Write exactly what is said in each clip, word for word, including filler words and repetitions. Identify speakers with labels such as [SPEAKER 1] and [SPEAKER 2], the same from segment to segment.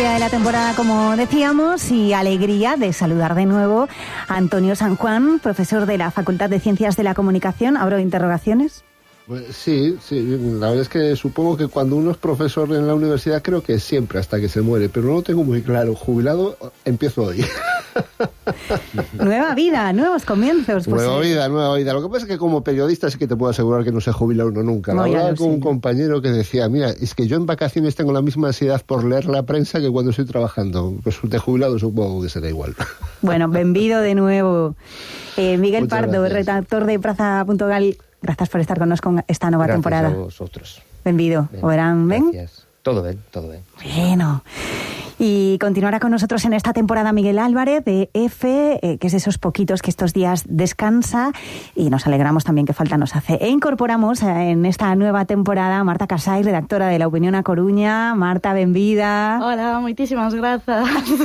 [SPEAKER 1] día de la temporada, como decíamos, y alegría de saludar de nuevo a Antonio San Juan, profesor de la Facultad de Ciencias de la Comunicación. ¿Abro interrogaciones?
[SPEAKER 2] Pues sí, sí, la verdad es que supongo que cuando uno es profesor en la universidad, creo que siempre hasta que se muere, pero no lo tengo muy claro. Jubilado, empiezo hoy.
[SPEAKER 1] Nueva vida, nuevos comienzos.
[SPEAKER 2] Pues nueva
[SPEAKER 1] sí.
[SPEAKER 2] vida, nueva vida. Lo que pasa es que como periodista sí que te puedo asegurar que no se jubila uno nunca.
[SPEAKER 1] No,
[SPEAKER 2] la verdad, con
[SPEAKER 1] sé.
[SPEAKER 2] un compañero que decía, mira, es que yo en vacaciones tengo la misma ansiedad por leer la prensa que cuando estoy trabajando. Pues de jubilado supongo que será igual.
[SPEAKER 1] Bueno, benvido de nuevo. Eh, Miguel
[SPEAKER 2] Muchas
[SPEAKER 1] Pardo,
[SPEAKER 2] gracias.
[SPEAKER 1] redactor de Praza punto gal. Gracias por estar con nos con esta nova
[SPEAKER 3] Gracias
[SPEAKER 1] temporada.
[SPEAKER 3] Gracias a vosotros.
[SPEAKER 1] Benvido.
[SPEAKER 3] Ben,
[SPEAKER 1] Orán, ben?
[SPEAKER 3] Gracias. Todo ben, todo ben.
[SPEAKER 1] Bueno. Y continuará con nosotros en esta temporada Miguel Álvarez de EFE, eh, que es de esos poquitos que estos días descansa, y nos alegramos también que falta nos hace. E incorporamos eh, en esta nueva temporada a Marta Casais, redactora de La Opinión a Coruña. Marta, benvida.
[SPEAKER 4] Hola, moitísimas grazas.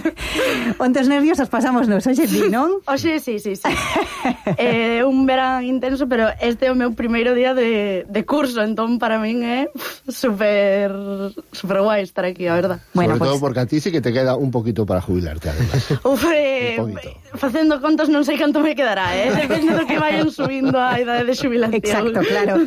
[SPEAKER 1] Ontes nervios os pasamos nos, hoxe ti, non?
[SPEAKER 4] Oxe, sí, sí, sí. É eh, un verán intenso, pero este é o meu primeiro día de, de curso, entón para min é super, super guai estar aquí, a verdad.
[SPEAKER 2] Bueno, Sobre
[SPEAKER 1] pues...
[SPEAKER 2] todo porque a ti sí que te queda un poquito para jubilarte, además.
[SPEAKER 4] Uf, eh, facendo contos non sei canto me quedará, eh? Depende do que vayan subindo a idade de xubilación.
[SPEAKER 1] Exacto, claro.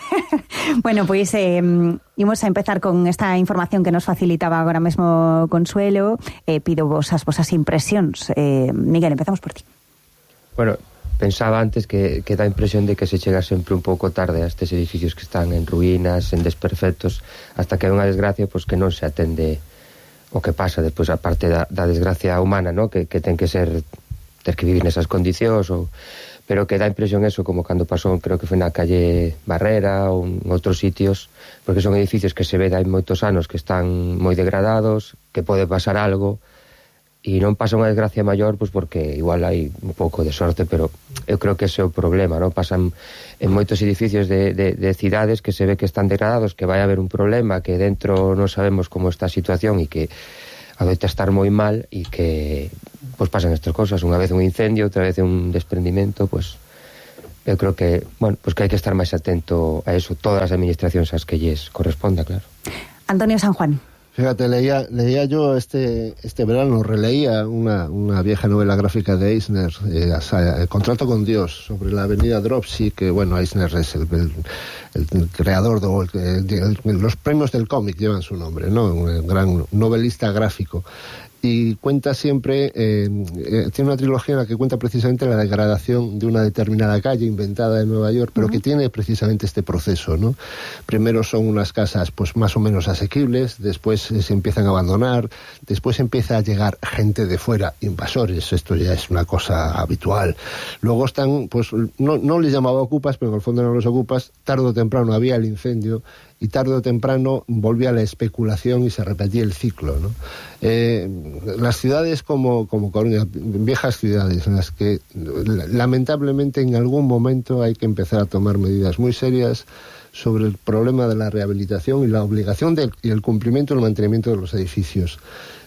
[SPEAKER 1] Bueno, pois pues, eh, imos a empezar con esta información que nos facilitaba agora mesmo Consuelo. Eh, pido vos as vosas impresións. Eh, Miguel, empezamos por ti.
[SPEAKER 3] Bueno, pensaba antes que, que dá impresión de que se chega sempre un pouco tarde a estes edificios que están en ruínas, en desperfectos, hasta que é unha desgracia pois, que non se atende o que pasa despois, a parte da, da desgracia humana, ¿no? que, que ten que ser ter que vivir nesas condicións, ou, pero que dá impresión eso, como cando pasou, creo que foi na calle Barrera ou en outros sitios, porque son edificios que se ve hai moitos anos que están moi degradados, que pode pasar algo, e non pasa unha desgracia maior, pois porque igual hai un pouco de sorte, pero eu creo que ese é o problema, non? Pasan en moitos edificios de, de, de cidades que se ve que están degradados, que vai haber un problema, que dentro non sabemos como está a situación e que adoita estar moi mal e que pois pasan estas cosas, unha vez un incendio, outra vez un desprendimento, pois eu creo que, bueno, pois que hai que estar máis atento a eso, todas as administracións as que lles corresponda, claro.
[SPEAKER 1] Antonio San Juan.
[SPEAKER 2] Fíjate, leía, leía yo este este verano, releía una, una vieja novela gráfica de Eisner, eh, El contrato con Dios, sobre la avenida Dropsy, que bueno, Eisner es el, el, el creador de el, el, los premios del cómic llevan su nombre, ¿no? Un gran novelista gráfico. Y cuenta siempre, eh, eh, tiene una trilogía en la que cuenta precisamente la degradación de una determinada calle inventada en Nueva York, pero uh-huh. que tiene precisamente este proceso, ¿no? Primero son unas casas pues más o menos asequibles, después eh, se empiezan a abandonar, después empieza a llegar gente de fuera, invasores, esto ya es una cosa habitual. Luego están, pues no, no les llamaba ocupas, pero en el fondo no los ocupas, tarde o temprano había el incendio, y tarde o temprano volvía la especulación y se repetía el ciclo, ¿no? Eh, las ciudades como, como Coruña, viejas ciudades en las que lamentablemente en algún momento hay que empezar a tomar medidas muy serias sobre el problema de la rehabilitación y la obligación del, y el cumplimiento y el mantenimiento de los edificios.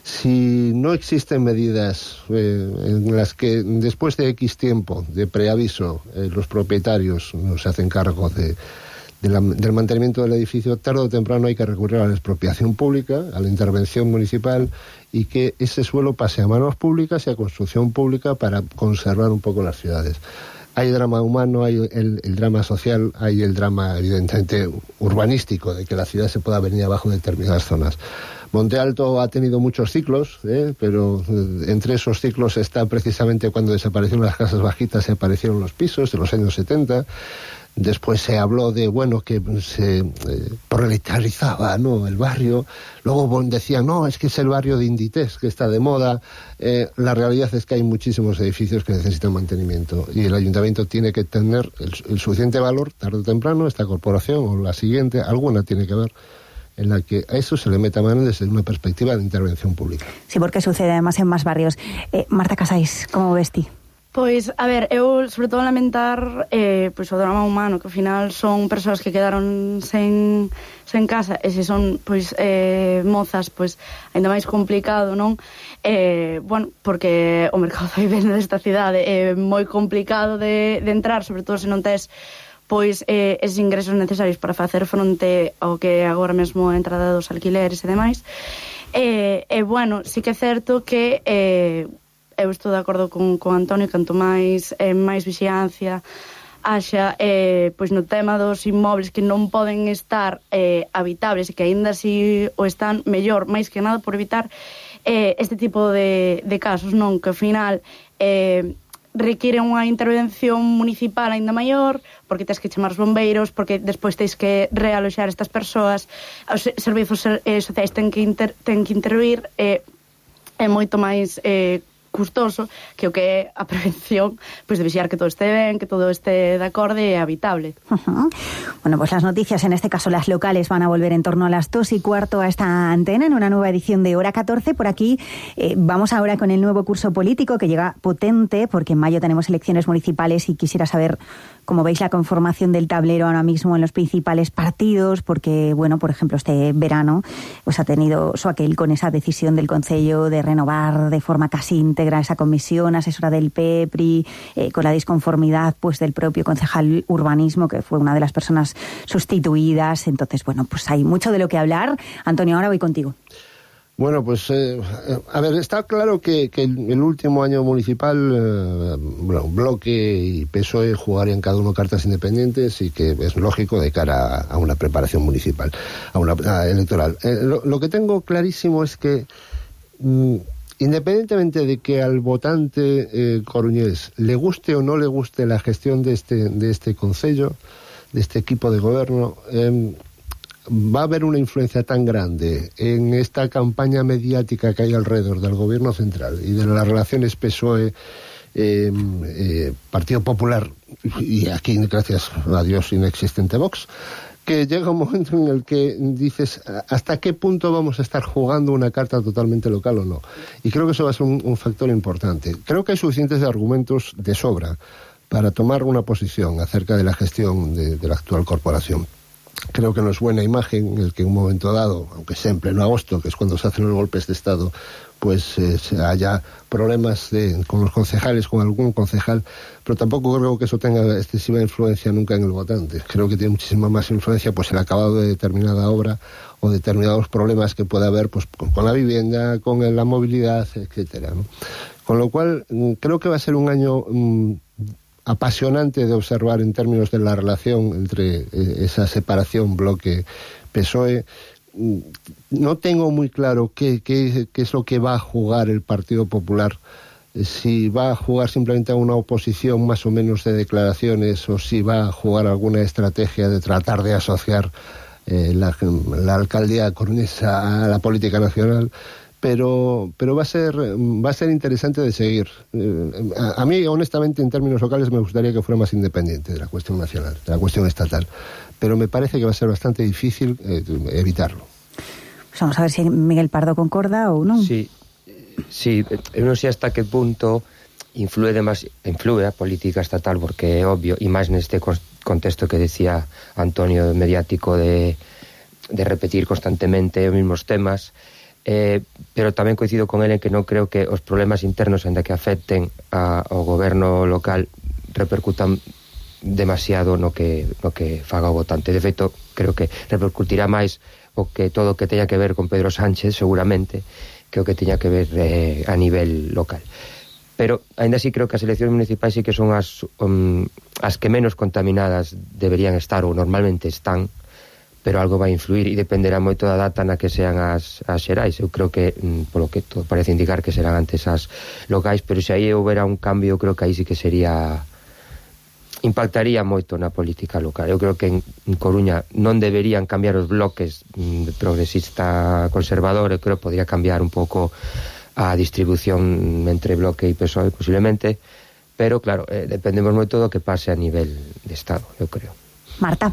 [SPEAKER 2] Si no existen medidas eh, en las que después de X tiempo de preaviso eh, los propietarios no se hacen cargo de De la, del mantenimiento del edificio, tarde o temprano hay que recurrir a la expropiación pública, a la intervención municipal, y que ese suelo pase a manos públicas y a construcción pública para conservar un poco las ciudades. Hay drama humano, hay el, el drama social, hay el drama evidentemente urbanístico, de que la ciudad se pueda venir abajo de determinadas zonas. Monte Alto ha tenido muchos ciclos, ¿eh? pero entre esos ciclos está precisamente cuando desaparecieron las casas bajitas y aparecieron los pisos de los años setenta. Después se habló de, bueno, que se eh, proletarizaba, ¿no?, el barrio. Luego decían, no, es que es el barrio de Inditex, que está de moda. Eh, la realidad es que hay muchísimos edificios que necesitan mantenimiento y el ayuntamiento tiene que tener el, el suficiente valor, tarde o temprano, esta corporación o la siguiente, alguna tiene que ver, en la que a eso se le meta mano desde una perspectiva de intervención pública.
[SPEAKER 1] Sí, porque sucede además en más barrios. Eh, Marta Casais, ¿cómo ves ti?
[SPEAKER 4] Pois, a ver, eu sobre todo lamentar eh, pois, o drama humano, que ao final son persoas que quedaron sen, sen casa, e se son pois, eh, mozas, pois, ainda máis complicado, non? Eh, bueno, porque o mercado da vivenda desta cidade é moi complicado de, de entrar, sobre todo se non tes pois eh, eses ingresos necesarios para facer fronte ao que agora mesmo a entrada dos alquileres e demais. E, e bueno, sí que é certo que eh, eu estou de acordo con, con Antonio, canto máis eh, máis vixiancia haxa eh, pois no tema dos inmóveis que non poden estar eh, habitables e que aínda así o están mellor, máis que nada por evitar eh, este tipo de, de casos, non? Que ao final eh, requiere unha intervención municipal aínda maior, porque tens que chamar os bombeiros, porque despois tens que realoxar estas persoas, os servizos eh, sociais ten que, inter, ten que intervir, eh, é moito máis eh, custoso que o que é a prevención, pois de vixiar que todo este ben, que todo este de acorde e habitable.
[SPEAKER 1] Uh-huh. Bueno, pues las noticias, en este caso las locales, van a volver en torno a las dos y cuarto a esta antena en una nueva edición de Hora catorce. Por aquí eh, vamos ahora con el nuevo curso político que llega potente, porque en mayo tenemos elecciones municipales y quisiera saber cómo veis la conformación del tablero ahora mismo en los principales partidos, porque, bueno, por ejemplo, este verano pues ha tenido su aquel con esa decisión del Concello de renovar de forma casi íntegra esa comisión asesora del P E P R I, eh, con la disconformidad pues del propio concejal urbanismo, que fue una de las personas sustituidas. Entonces, bueno, pues hay mucho de lo que hablar. Antonio, ahora voy contigo.
[SPEAKER 2] Bueno, pues, eh, a ver, está claro que, que el último año municipal, eh, bueno, Bloque y P S O E jugarían cada uno cartas independientes y que es lógico de cara a, a una preparación municipal, a una a electoral. Eh, lo, lo que tengo clarísimo es que, mm, independientemente de que al votante eh, coruñés le guste o no le guste la gestión de este, de este concello, de este equipo de gobierno, eh, va a haber una influencia tan grande en esta campaña mediática que hay alrededor del gobierno central y de las relaciones P S O E, eh, eh, Partido Popular y aquí, gracias a Dios, inexistente Vox, que llega un momento en el que dices hasta qué punto vamos a estar jugando una carta totalmente local o no. Y creo que eso va a ser un, un factor importante. Creo que hay suficientes argumentos de sobra para tomar una posición acerca de la gestión de, de la actual corporación. Creo que no es buena imagen el que en un momento dado, aunque sea en pleno agosto, que es cuando se hacen los golpes de Estado, pues eh, haya problemas de, con los concejales, con algún concejal, pero tampoco creo que eso tenga excesiva influencia nunca en el votante. Creo que tiene muchísima más influencia pues el acabado de determinada obra o determinados problemas que pueda haber pues con, con la vivienda, con la movilidad, etcétera, ¿no? Con lo cual, creo que va a ser un año mmm, apasionante de observar en términos de la relación entre eh, esa separación Bloque-P S O E. No tengo muy claro qué, qué, qué es lo que va a jugar el Partido Popular, si va a jugar simplemente a una oposición más o menos de declaraciones o si va a jugar alguna estrategia de tratar de asociar eh, la, la alcaldía coruñesa a la política nacional. Pero, pero va a ser va a ser interesante de seguir. Eh, a, a mí, honestamente, en términos locales, me gustaría que fuera más independiente de la cuestión nacional, de la cuestión estatal. Pero me parece que va a ser bastante difícil eh, evitarlo.
[SPEAKER 1] Pues vamos a ver si Miguel Pardo concorda o no.
[SPEAKER 3] Sí, sí, non sei hasta que punto influe demás, influe a política estatal, porque é obvio, e máis neste contexto que decía Antonio mediático de, de repetir constantemente os mesmos temas. Eh, pero tamén coincido con ele en que non creo que os problemas internos ainda que afecten a, ao goberno local repercutan demasiado no que, no que faga o votante. De feito, creo que repercutirá máis o que todo o que teña que ver con Pedro Sánchez, seguramente, que o que teña que ver eh, a nivel local. Pero ainda así creo que as eleccións municipais sí que son as, um, as que menos contaminadas deberían estar ou normalmente están, pero algo vai influir e dependerá moito da data na que sean as, as xerais. Eu creo que, polo que todo parece indicar, que serán antes as locais, pero se aí houbera un cambio, creo que aí sí que sería impactaría moito na política local. Eu creo que en, en Coruña non deberían cambiar os bloques de progresista conservador. Eu creo que podría cambiar un pouco a distribución entre Bloque e P S O E posiblemente, pero claro, eh, dependemos moito do que pase a nivel de Estado, eu creo.
[SPEAKER 1] Marta.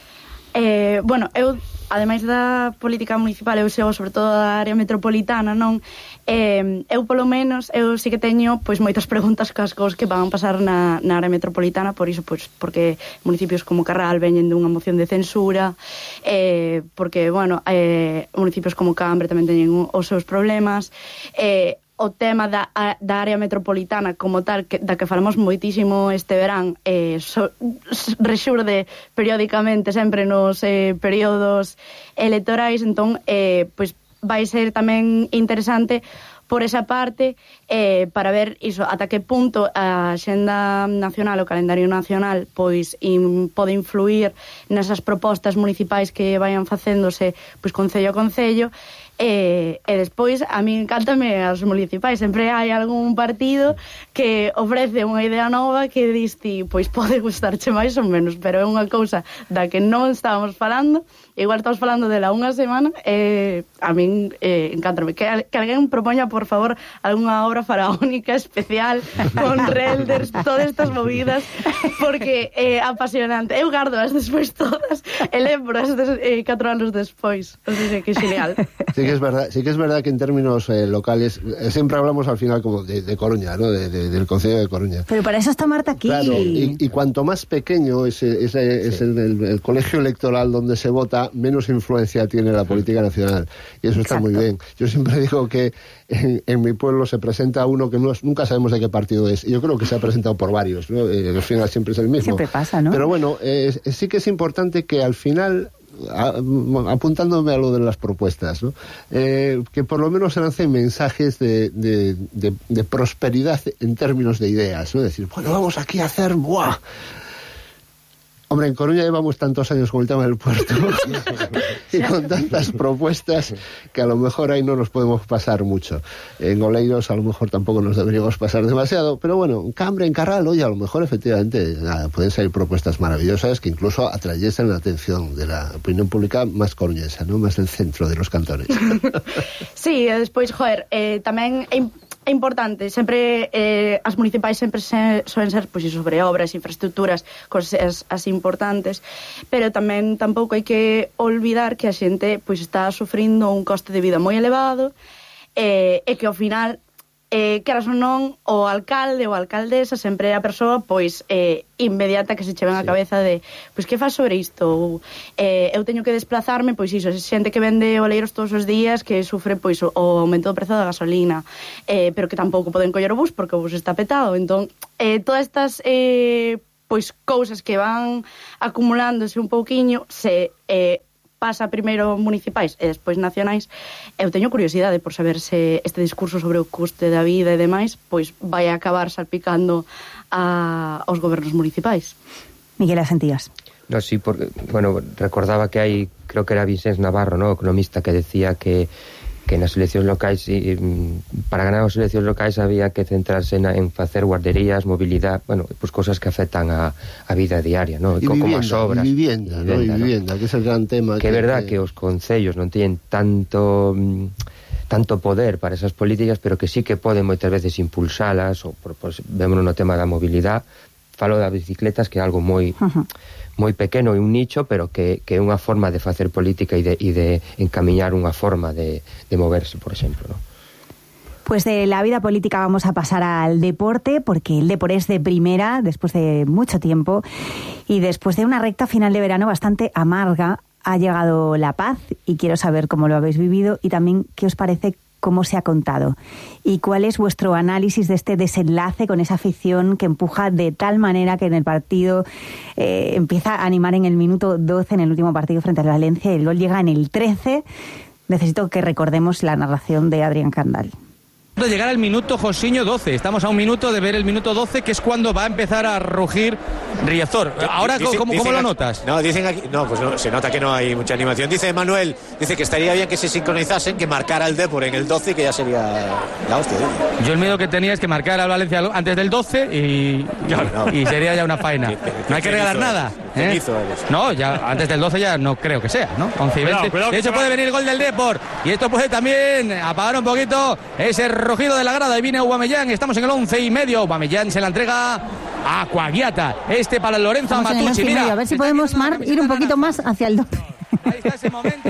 [SPEAKER 4] Eh, bueno, eu, ademais da política municipal, eu sego sobre todo da área metropolitana, non? Eh, eu, polo menos, eu sí que teño pois moitas preguntas cas cos que van pasar na, na área metropolitana, por iso, pois, porque municipios como Carral veñen dunha moción de censura, eh, porque, bueno, eh, municipios como Cambre tamén teñen os seus problemas, eh, o tema da, a, da área metropolitana como tal, que, da que falamos moitísimo este verán, eh, so, rexurde periódicamente sempre nos eh, períodos electorais, entón, eh, pois, vai ser tamén interesante por esa parte, eh, para ver iso, ata que punto a xenda nacional, o calendario nacional, pois in, pode influir nesas propostas municipais que vayan facéndose pois concello a concello. E, e despois a mí encántame as municipais, sempre hai algún partido que ofrece unha idea nova que diste, pois pode gustarche máis ou menos, pero é unha cousa da que non estábamos falando, igual estamos falando dela unha semana, e a min eh, encántame que, que alguén propoña, por favor, algunha obra faraónica especial con relders, todas estas movidas, porque é eh, apasionante. Eu gardo as despois todas e lembro as des, eh, catro anos despois, o sea, que genial.
[SPEAKER 2] Sí que es verdad, sí que es verdad que en términos eh, locales eh, siempre hablamos al final como de, de Coruña, ¿no? De, de, del Concello de Coruña.
[SPEAKER 1] Pero para eso está Marta aquí.
[SPEAKER 2] Claro, y, y cuanto más pequeño es, es, es sí. el, el, el colegio electoral donde se vota, menos influencia tiene la política nacional. Y eso está Exacto. muy bien. Yo siempre digo que en, en mi pueblo se presenta uno que no es, nunca sabemos de qué partido es. Yo creo que se ha presentado por varios, ¿no? Eh, al final siempre es el mismo.
[SPEAKER 1] Siempre pasa, ¿no?
[SPEAKER 2] Pero bueno, eh, sí que es importante que al final, A, apuntándome a lo de las propuestas, ¿no? eh, que por lo menos se lancen mensajes de, de, de, de prosperidad en términos de ideas, ¿no? Decir, bueno, vamos aquí a hacer ¡buah! Hombre, en Coruña llevamos tantos años con el tema del puerto y con tantas propuestas que a lo mejor ahí no nos podemos pasar mucho. En Oleiros a lo mejor tampoco nos deberíamos pasar demasiado, pero bueno, en Cambre, en Carral, oye, a lo mejor efectivamente nada, pueden salir propuestas maravillosas que incluso atrayesen la atención de la opinión pública más coruñesa, ¿no? Más del centro de los cantones.
[SPEAKER 4] Sí, despois, joder, eh, tamén é é importante, sempre eh, as municipais sempre se, soen ser pois, sobre obras, infraestructuras, cosas así importantes, pero tamén tampouco hai que olvidar que a xente pois está sufrindo un coste de vida moi elevado, eh, e que ao final eh, queras ou non, o alcalde ou a alcaldesa sempre é a persoa pois eh, inmediata que se che ven a cabeza de pois que faz sobre isto, ou eh, eu teño que desplazarme, pois iso, xente que vende oleiros todos os días que sufre pois o, o aumento do prezo da gasolina, eh, pero que tampouco poden coller o bus porque o bus está petado. Entón, eh, todas estas eh, pois cousas que van acumulándose un pouquiño, se eh, pasa primeiro municipais e despois nacionais, eu teño curiosidade por saber se este discurso sobre o custe da vida e demais pois vai acabar salpicando a, aos gobernos municipais.
[SPEAKER 1] Miguel Asentías.
[SPEAKER 3] No, sí, porque, bueno, recordaba que hai, creo que era Vicens Navarro, ¿no? Economista, que decía que que nas eleccións locais, e, para ganar as eleccións locais había que centrarse na, en facer guarderías, mobilidade, bueno, pues cosas que afectan a, a vida diaria, ¿no?
[SPEAKER 2] E
[SPEAKER 3] como
[SPEAKER 2] vivienda,
[SPEAKER 3] as obras.
[SPEAKER 2] E vivienda, ¿no? E vivienda, ¿no? Que é o gran tema.
[SPEAKER 3] Que é verdad que... que os concellos non teñen tanto tanto poder para esas políticas, pero que sí que poden moitas veces impulsalas, ou por, por, vémonos no tema da mobilidade. Falo das bicicletas, que é algo moi... Uh-huh. moi pequeno e un nicho, pero que, que é unha forma de facer política e de, e de encamiñar unha forma de, de moverse, por exemplo, ¿no?
[SPEAKER 1] Pues de la vida política vamos a pasar al deporte, porque el deporte es de primera, después de mucho tiempo, y después de una recta final de verano bastante amarga, ha llegado la paz, y quiero saber cómo lo habéis vivido, y también qué os parece cómo se ha contado. ¿Y cuál es vuestro análisis de este desenlace con esa afición que empuja de tal manera que en el partido eh, empieza a animar en el minuto doce, en el último partido frente al Valencia, y el gol llega en el trece? Necesito que recordemos la narración de Adrián Candal.
[SPEAKER 5] Llegar al minuto Josiño doce. Estamos a un minuto de ver el minuto doce, que es cuando va a empezar a rugir Riazor. Ahora, dicen, ¿cómo, cómo lo notas?
[SPEAKER 6] No, dicen aquí, no, pues no, se nota que no hay mucha animación. Dice Manuel, dice que estaría bien que se sincronizasen, que marcara el Depor en el doce, que ya sería la hostia. ¿eh?
[SPEAKER 5] Yo el miedo que tenía es que marcara al Valencia antes del doce y, claro, no. y sería ya una faena. No hay que regalar nada. ¿eh? No, ya antes del doce ya no creo que sea, ¿no? once y veinte. De hecho puede venir el gol del Depor, y esto puede también apagar un poquito ese rugido de la grada. Y viene Aubameyang, estamos en el once y medio. Aubameyang se la entrega a Coagliata, este para Lorenzo Amatucci. Mira,
[SPEAKER 1] a ver si podemos, Mar, ir un poquito más hacia el doce.
[SPEAKER 5] Ahí está ese momento.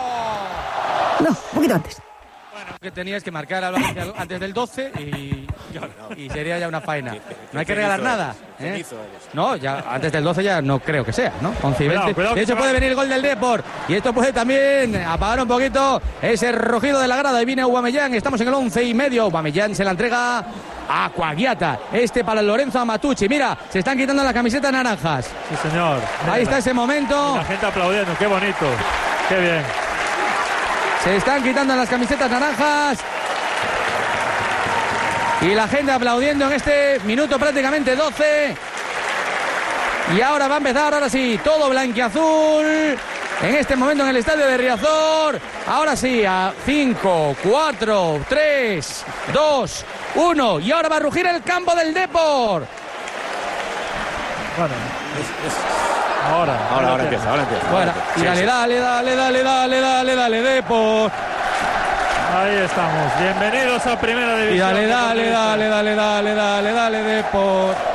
[SPEAKER 1] No, un poquito antes.
[SPEAKER 5] Bueno, que tenías que marcar al Valencia antes del doce y, y sería ya una faena. No hay que regalar nada. ¿eh? No, ya antes del doce ya no creo que sea, ¿no? once y veinte. De hecho puede venir el gol del Depor, y esto puede también apagar un poquito ese rugido de la grada. Y viene Aubameyang, estamos en el once y medio. Aubameyang se la entrega a Coagliata, este para Lorenzo Amatucci. Mira, se están quitando las camisetas naranjas.
[SPEAKER 7] Sí, señor.
[SPEAKER 5] Ahí está ese momento.
[SPEAKER 7] Y la gente aplaudiendo, qué bonito, qué bien.
[SPEAKER 5] Se están quitando las camisetas naranjas. Y la gente aplaudiendo en este minuto prácticamente doce. Y ahora va a empezar, ahora sí, todo blanquiazul. En este momento en el estadio de Riazor. Ahora sí, a cinco, cuatro, tres, dos, uno. Y ahora va a rugir el campo del Depor.
[SPEAKER 7] Bueno, es, es... ahora,
[SPEAKER 6] ahora, ahora, ahora empieza, ahora empieza.
[SPEAKER 5] Bueno,
[SPEAKER 6] ahora empieza.
[SPEAKER 5] y
[SPEAKER 6] Sí,
[SPEAKER 5] dale,
[SPEAKER 6] sí.
[SPEAKER 5] dale, dale, dale, dale, dale, dale, Depor.
[SPEAKER 7] Ahí estamos. Bienvenidos a Primera División.
[SPEAKER 5] Y dale, dale, dale, dale, dale, dale, dale, Depor.